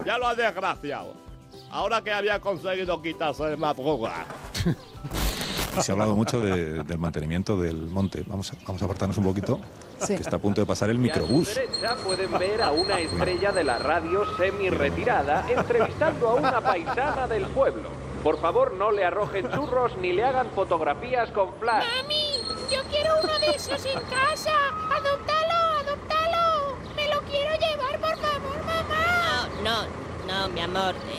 Ya lo has desgraciado. Ahora que había conseguido quitarse de madruga. Se ha hablado mucho del mantenimiento del monte. Vamos a apartarnos un poquito, Sí. que está a punto de pasar el Y a su microbús. derecha pueden ver a una estrella de la radio semi-retirada entrevistando a una paisana del pueblo. Por favor, no le arrojen churros ni le hagan fotografías con flash. ¡Mami! ¡Yo quiero uno de esos en casa! ¡Adóptalo! ¡Adóptalo! ¡Me lo quiero llevar, por favor, mamá! No, mi amor.